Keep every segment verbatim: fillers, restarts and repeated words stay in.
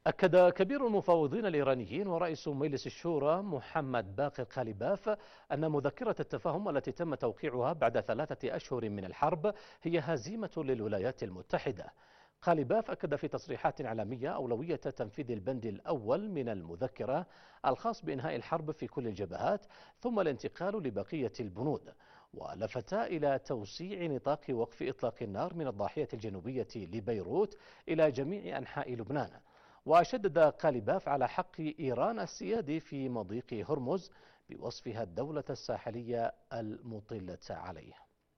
أكد كبير المفاوضين الإيرانيين ورئيس مجلس الشورى محمد باقر قاليباف أن مذكرة التفاهم التي تم توقيعها بعد ثلاثة أشهر من الحرب هي هزيمة للولايات المتحدة. قاليباف أكد في تصريحات إعلامية أولوية تنفيذ البند الأول من المذكرة الخاص بإنهاء الحرب في كل الجبهات ثم الانتقال لبقية البنود، ولفت إلى توسيع نطاق وقف إطلاق النار من الضاحية الجنوبية لبيروت إلى جميع أنحاء لبنان. وشدد قاليباف على حق إيران السيادي في مضيق هرمز بوصفها الدولة الساحلية المطلة عليه.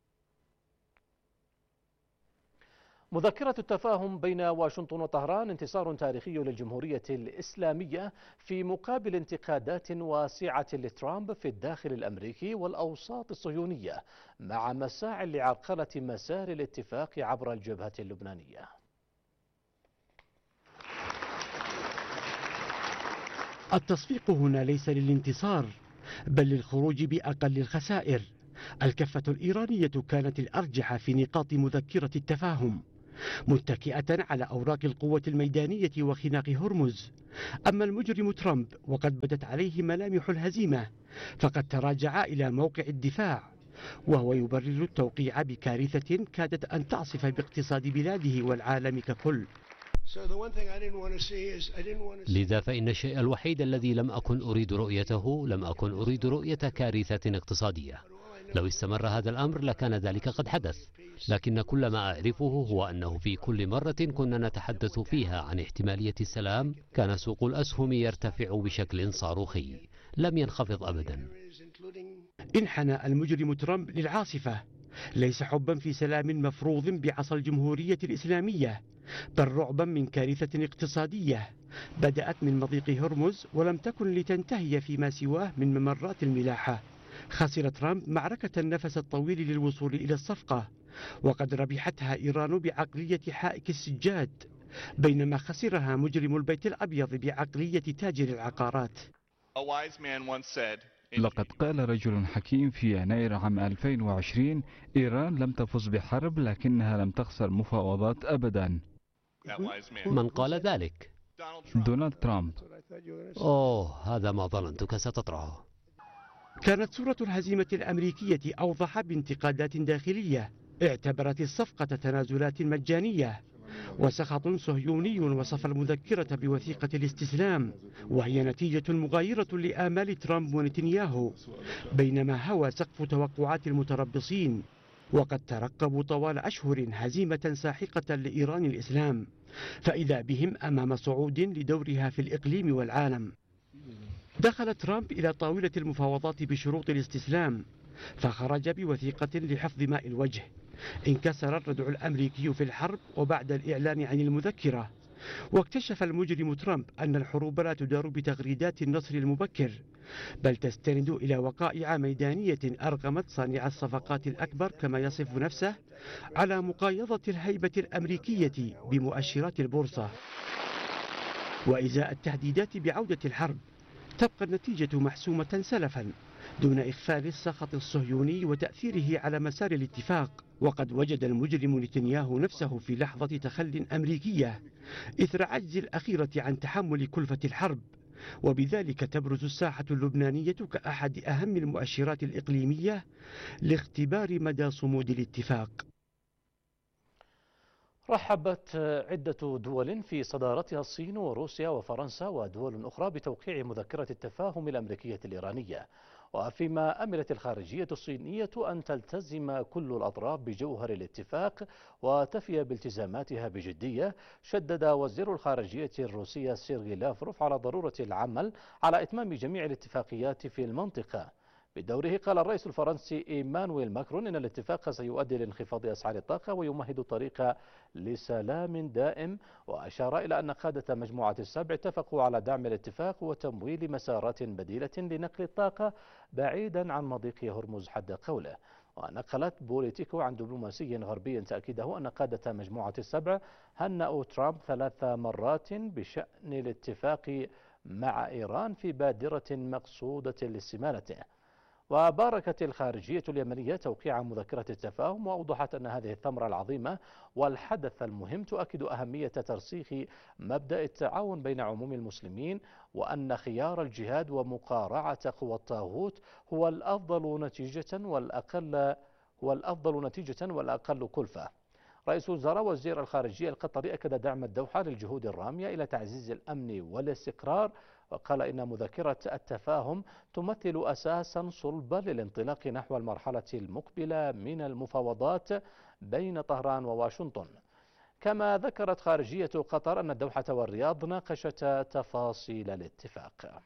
مذكرة التفاهم بين واشنطن وطهران انتصار تاريخي للجمهورية الإسلامية في مقابل انتقادات واسعة لترامب في الداخل الأمريكي والأوساط الصهيونية مع مساع لعرقلة مسار الاتفاق عبر الجبهة اللبنانية. التصفيق هنا ليس للانتصار بل للخروج بأقل الخسائر. الكفة الإيرانية كانت الأرجح في نقاط مذكرة التفاهم، متكئة على أوراق القوة الميدانية وخناق هرمز. أما المجرم ترامب وقد بدت عليه ملامح الهزيمة فقد تراجع إلى موقع الدفاع، وهو يبرر التوقيع بكارثة كادت أن تعصف باقتصاد بلاده والعالم ككل. لذا فإن الشيء الوحيد الذي لم أكن أريد رؤيته لم أكن أريد رؤية كارثة اقتصادية. لو استمر هذا الأمر لكان ذلك قد حدث، لكن كل ما أعرفه هو أنه في كل مرة كنا نتحدث فيها عن احتمالية السلام كان سوق الأسهم يرتفع بشكل صاروخي، لم ينخفض أبدا. انحنى المجرم ترامب للعاصفة، ليس حبا في سلام مفروض بعصا الجمهورية الإسلامية، بل رعبا من كارثة اقتصادية بدأت من مضيق هرمز ولم تكن لتنتهي فيما سواه من ممرات الملاحة. خسر ترامب معركة النفس الطويل للوصول إلى الصفقة، وقد ربحتها إيران بعقلية حائك السجاد، بينما خسرها مجرم البيت الأبيض بعقلية تاجر العقارات. لقد قال رجل حكيم في يناير عام ألفين وعشرين: إيران لم تفز بحرب لكنها لم تخسر مفاوضات أبدا. من قال ذلك؟ دونالد ترامب. أوه، هذا ما ظننتك ستطرحه. كانت صورة الهزيمة الأمريكية أوضح بانتقادات داخلية اعتبرت الصفقة تنازلات مجانية، وسخط صهيوني وصف المذكرة بوثيقة الاستسلام، وهي نتيجة مغايرة لآمال ترامب ونتنياهو، بينما هوى سقف توقعات المتربصين، وقد ترقبوا طوال أشهر هزيمة ساحقة لإيران الإسلام، فإذا بهم أمام صعود لدورها في الإقليم والعالم. دخل ترامب إلى طاولة المفاوضات بشروط الاستسلام، فخرج بوثيقة لحفظ ماء الوجه. انكسر الردع الأمريكي في الحرب وبعد الإعلان عن المذكرة، واكتشف المجرم ترامب أن الحروب لا تدار بتغريدات النصر المبكر، بل تستند إلى وقائع ميدانية أرغمت صانع الصفقات الأكبر كما يصف نفسه على مقايضة الهيبة الأمريكية بمؤشرات البورصة. وإزاء التهديدات بعودة الحرب تبقى النتيجة محسومة سلفا دون إغفال السخط الصهيوني وتأثيره على مسار الاتفاق. وقد وجد المجرم نتنياهو نفسه في لحظة تخل أمريكية إثر عجز الأخيرة عن تحمل كلفة الحرب، وبذلك تبرز الساحة اللبنانية كأحد أهم المؤشرات الإقليمية لاختبار مدى صمود الاتفاق. رحبت عدة دول في صدارتها الصين وروسيا وفرنسا ودول أخرى بتوقيع مذكرة التفاهم الأمريكية الإيرانية، وفيما أملت الخارجية الصينية أن تلتزم كل الأطراف بجوهر الاتفاق وتفي بالتزاماتها بجدية، شدد وزير الخارجية الروسية سيرغي لافروف على ضرورة العمل على إتمام جميع الاتفاقيات في المنطقة. بدوره قال الرئيس الفرنسي إيمانويل ماكرون إن الاتفاق سيؤدي لانخفاض أسعار الطاقة ويمهد الطريق لسلام دائم، وأشار إلى أن قادة مجموعة السبع اتفقوا على دعم الاتفاق وتمويل مسارات بديلة لنقل الطاقة بعيدا عن مضيق هرمز حد قوله. ونقلت بوليتيكو عن دبلوماسي غربي تأكيده أن قادة مجموعة السبع هنأوا ترامب ثلاث مرات بشأن الاتفاق مع إيران في بادرة مقصودة لاستمالته. وباركت الخارجية اليمنية توقيع مذكرة التفاهم، وأوضحت أن هذه الثمرة العظيمة والحدث المهم تؤكد أهمية ترسيخ مبدأ التعاون بين عموم المسلمين، وأن خيار الجهاد ومقارعة قوى الطاغوت هو الأفضل نتيجة والأقل هو الأفضل نتيجة والأقل كلفة. رئيس وزراء وزير الخارجية القطري أكد دعم الدوحة للجهود الرامية إلى تعزيز الأمن والاستقرار، وقال إن مذكرة التفاهم تمثل أساسا صلبا للانطلاق نحو المرحلة المقبلة من المفاوضات بين طهران وواشنطن. كما ذكرت خارجية قطر أن الدوحة والرياض ناقشتا تفاصيل الاتفاق.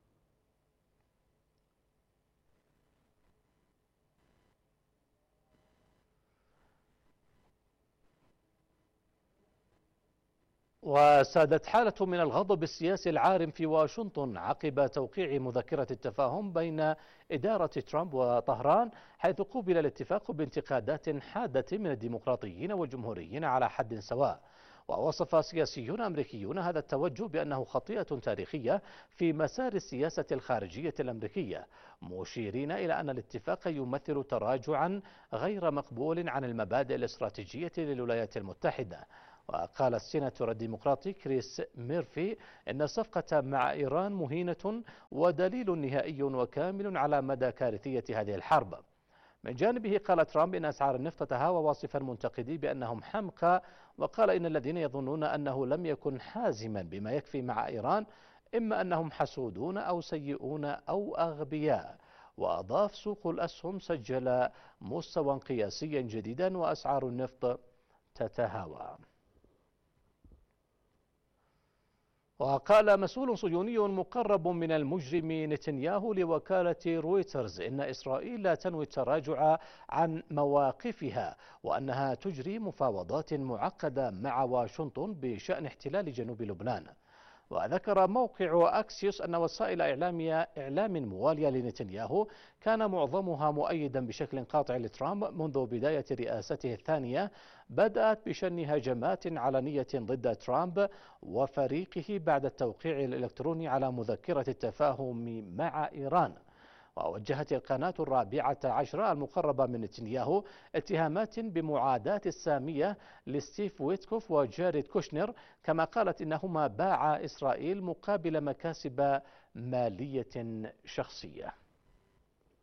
وسادت حالة من الغضب السياسي العارم في واشنطن عقب توقيع مذكرة التفاهم بين إدارة ترامب وطهران، حيث قوبل الاتفاق بانتقادات حادة من الديمقراطيين والجمهوريين على حد سواء. ووصف سياسيون أمريكيون هذا التوجه بأنه خطيئة تاريخية في مسار السياسة الخارجية الأمريكية، مشيرين إلى أن الاتفاق يمثل تراجعا غير مقبول عن المبادئ الاستراتيجية للولايات المتحدة. وقال السيناتور الديمقراطي كريس ميرفي إن الصفقة مع إيران مهينة ودليل نهائي وكامل على مدى كارثية هذه الحرب. من جانبه قال ترامب إن أسعار النفط تهاوى، واصفا منتقدي بأنهم حمقى، وقال إن الذين يظنون أنه لم يكن حازما بما يكفي مع إيران إما أنهم حسودون أو سيئون أو أغبياء. وأضاف سوق الأسهم سجل مستوى قياسيا جديدا وأسعار النفط تتهاوى. وقال مسؤول صهيوني مقرب من المجرم نتنياهو لوكالة رويترز إن إسرائيل لا تنوي التراجع عن مواقفها، وأنها تجري مفاوضات معقدة مع واشنطن بشأن احتلال جنوب لبنان. وذكر موقع أكسيوس أن وسائل إعلامية إعلام موالية لنتنياهو كان معظمها مؤيدا بشكل قاطع لترامب منذ بداية رئاسته الثانية، بدأت بشن هجمات علنية ضد ترامب وفريقه بعد التوقيع الإلكتروني على مذكرة التفاهم مع إيران. ووجهت القناة الرابعة عشرة المقربة من نتنياهو اتهامات بمعاداة السامية لستيف ويتكوف وجاريد كوشنر، كما قالت إنهما باعا إسرائيل مقابل مكاسب مالية شخصية.